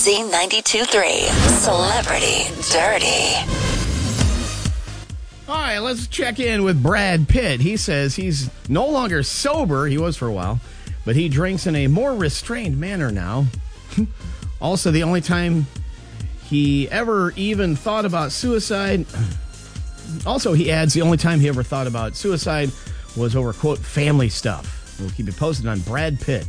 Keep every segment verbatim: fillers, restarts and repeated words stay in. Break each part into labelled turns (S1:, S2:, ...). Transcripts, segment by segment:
S1: Z ninety-two three, Celebrity Dirty.
S2: All right, let's check in with Brad Pitt. He says he's no longer sober. He was for a while, but he drinks in a more restrained manner now. Also, the only time he ever even thought about suicide. Also, he adds the only time he ever thought about suicide was over, quote, family stuff. We'll keep you posted on Brad Pitt.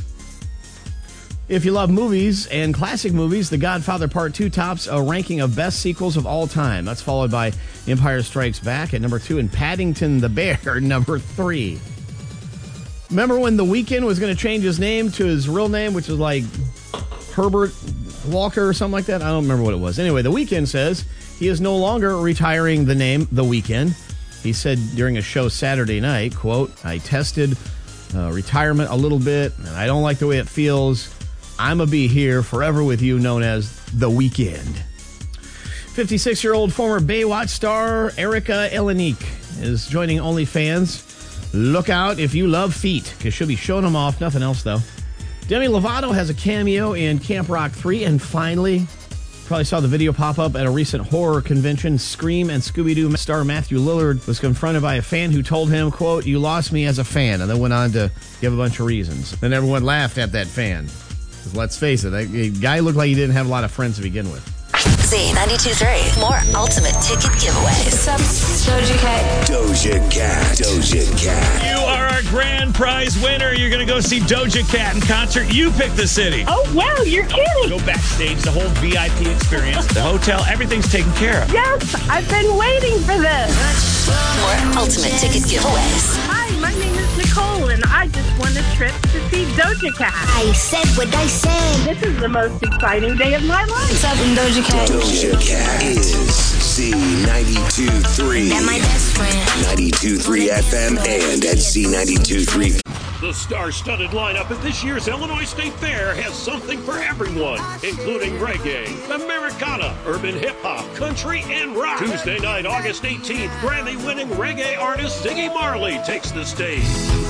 S2: If you love movies and classic movies, The Godfather Part two tops a ranking of best sequels of all time. That's followed by Empire Strikes Back at number two and Paddington the Bear, number three. Remember when The Weeknd was going to change his name to his real name, which is like Herbert Walker or something like that? I don't remember what it was. Anyway, The Weeknd says he is no longer retiring the name The Weeknd. He said during a show Saturday night, quote, I tested uh, retirement a little bit, and I don't like the way it feels. I'm going to be here forever with you, known as The Weeknd. fifty-six-year-old former Baywatch star Erika Eleniak is joining OnlyFans. Look out if you love feet, because she'll be showing them off. Nothing else, though. Demi Lovato has a cameo in Camp Rock three. And finally, probably saw the video pop up at a recent horror convention. Scream and Scooby-Doo star Matthew Lillard was confronted by a fan who told him, quote, you lost me as a fan, and then went on to give a bunch of reasons. Then everyone laughed at that fan. Let's face it, that guy looked like he didn't have a lot of friends to begin with.
S1: Z ninety-two three, more ultimate ticket giveaways. What's up, Doja Cat?
S3: Doja Cat. Doja Cat.
S4: You are our grand prize winner. You're going to go see Doja Cat in concert. You pick the city.
S5: Oh, wow, you're kidding.
S4: Go backstage, the whole V I P experience, the hotel, everything's taken care of.
S5: Yes, I've been waiting for this.
S1: More ultimate ticket giveaways.
S5: Hi, my name is Nicole, and I just won a trip to see Doja Cat.
S6: I said what I said.
S5: This is the most exciting day of my life.
S1: What's up, Doja Cat?
S3: Doja Cat is Z ninety-two three.
S6: That my best friend.
S3: ninety-two three F M and at Z ninety-two three.
S7: The star-studded lineup at this year's Illinois State Fair has something for everyone, including reggae, Americana, urban hip-hop, country, and rock. Tuesday night, August eighteenth, Grammy-winning reggae artist Ziggy Marley takes the stage.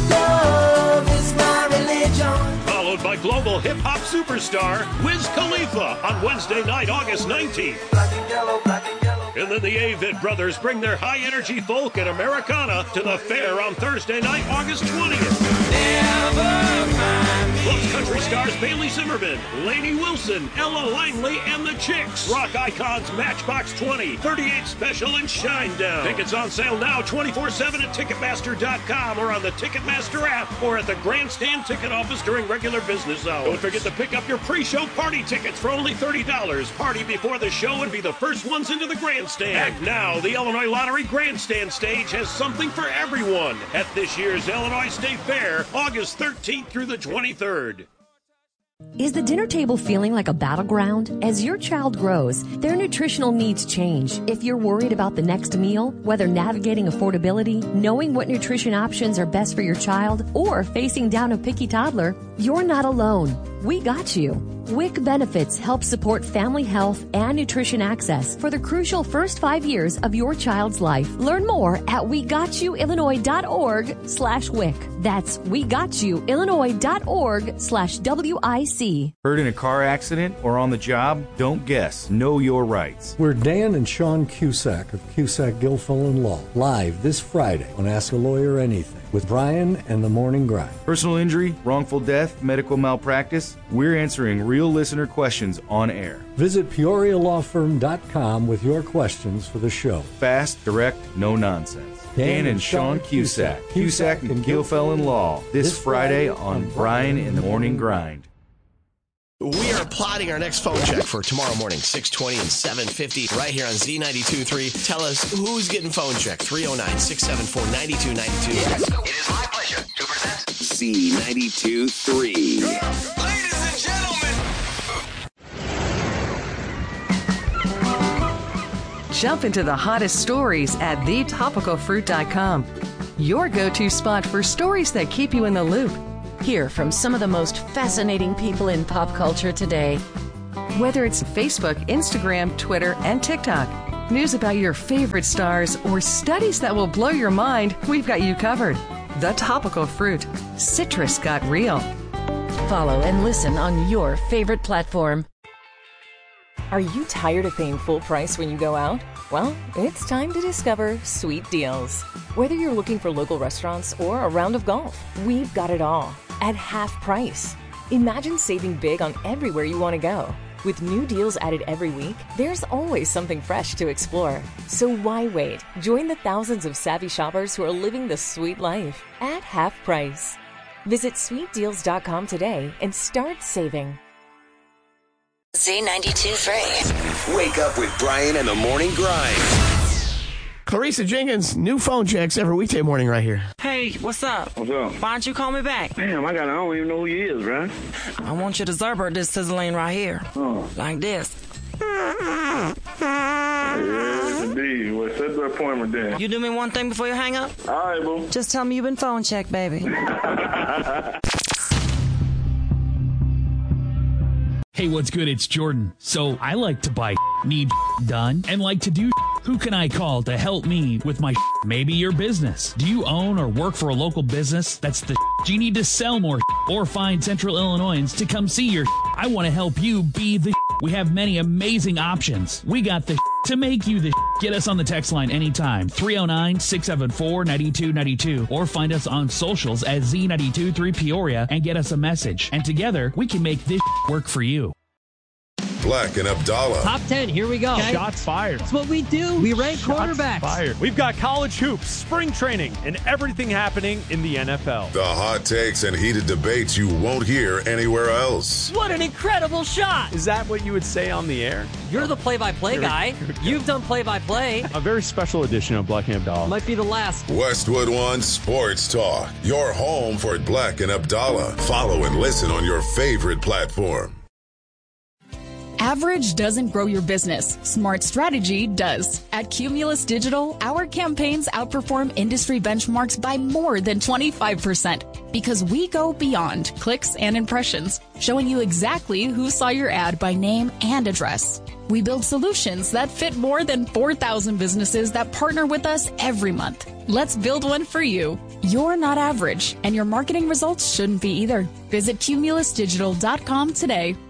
S8: Love is my religion.
S7: Followed by global hip-hop superstar Wiz Khalifa on Wednesday night, August nineteenth.
S8: Black and yellow, black and yellow.
S7: And then the Avid Brothers bring their high-energy folk and Americana to the fair on Thursday night, August twentieth. Plus country stars Bailey Zimmerman, Lainey Wilson, Ella Langley, and the Chicks. Rock icons Matchbox twenty, thirty-eight Special, and Shinedown. Tickets on sale now twenty-four seven at Ticketmaster dot com or on the Ticketmaster app or at the Grandstand ticket office during regular business hours. Don't forget to pick up your pre-show party tickets for only thirty dollars. Party before the show and be the first ones into the Grandstand. And now, the Illinois Lottery Grandstand stage has something for everyone at this year's Illinois State Fair, August thirteenth through the twenty-third.
S9: Is the dinner table feeling like a battleground? As your child grows, their nutritional needs change. If you're worried about the next meal, whether navigating affordability, knowing what nutrition options are best for your child, or facing down a picky toddler, you're not alone. We got you. W I C Benefits helps support family health and nutrition access for the crucial first five years of your child's life. Learn more at we got you illinois dot org slash W I C. That's we got you illinois dot org slash W I C.
S10: Hurt in a car accident or on the job? Don't guess. Know your rights.
S11: We're Dan and Sean Cusack of Cusack Guilfoyle and Law, live this Friday on Ask a Lawyer Anything with Brian and the Morning Grind.
S10: Personal injury, wrongful death, medical malpractice, we're answering real listener questions on air.
S11: Visit peoria law firm dot com with your questions for the show.
S10: Fast, direct, no nonsense. Dan, Dan and Sean Cusack, Cusack and Guilfoyle and Law, this Friday on Brian in the Morning Grind.
S12: We are plotting our next phone check for tomorrow morning, six twenty and seven fifty, right here on Z ninety-two three. Tell us who's getting phone check, three oh nine, six seven four, nine two nine two.
S3: Yes, it is my pleasure to present Z ninety-two three.
S8: Ladies and gentlemen.
S13: Jump into the hottest stories at the topical fruit dot com. Your go-to spot for stories that keep you in the loop.
S14: Hear from some of the most fascinating people in pop culture today.
S13: Whether it's Facebook, Instagram, Twitter, and TikTok, news about your favorite stars, or studies that will blow your mind, we've got you covered. The Topical Fruit. Citrus got real.
S14: Follow and listen on your favorite platform.
S15: Are you tired of paying full price when you go out? Well, it's time to discover Sweet Deals. Whether you're looking for local restaurants or a round of golf, we've got it all at half price. Imagine saving big on everywhere you want to go. With new deals added every week, there's always something fresh to explore. So why wait? Join the thousands of savvy shoppers who are living the sweet life at half price. Visit sweet deals dot com today and start saving.
S1: Z ninety-two three.
S3: Wake up with Brian and the Morning Grind.
S2: Clarissa Jenkins, new phone checks every weekday morning right here.
S16: Hey, what's up?
S17: What's up?
S16: Why don't you call me back?
S17: Damn, I got. I don't even know who he is, right?
S16: I want you to Zerber this sizzling right here.
S17: Oh.
S16: Like this.
S17: Yes, indeed. Well, set the appointment then.
S16: You do me one thing before you hang up?
S17: All right, boo.
S16: Just tell me you've been phone checked, baby.
S4: Hey, what's good? It's Jordan. So I like to buy need done and like to do. Who can I call to help me with my maybe your business? Do you own or work for a local business that's the do you need to sell more or find Central Illinoisans to come see your I want to help you be the we have many amazing options. We got the to make you the get us on the text line anytime. three oh nine, six seven four, nine two nine two or find us on socials at Z ninety-two three Peoria and get us a message. And together we can make this work for you.
S18: Black and Abdallah.
S19: Top ten, here we go.
S20: Okay. Shots fired.
S19: That's what we do. We rank
S20: Shots
S19: quarterbacks.
S20: Fired. We've got college hoops, spring training, and everything happening in the N F L.
S18: The hot takes and heated debates you won't hear anywhere else.
S19: What an incredible shot.
S20: Is that what you would say on the air?
S19: You're the play-by-play guy. You've done play-by-play.
S20: A very special edition of Black and Abdallah.
S19: Might be the last.
S18: Westwood One Sports Talk. Your home for Black and Abdallah. Follow and listen on your favorite platform.
S21: Average doesn't grow your business. Smart strategy does. At Cumulus Digital, our campaigns outperform industry benchmarks by more than twenty-five percent because we go beyond clicks and impressions, showing you exactly who saw your ad by name and address. We build solutions that fit more than four thousand businesses that partner with us every month. Let's build one for you. You're not average, and your marketing results shouldn't be either. Visit cumulus digital dot com today.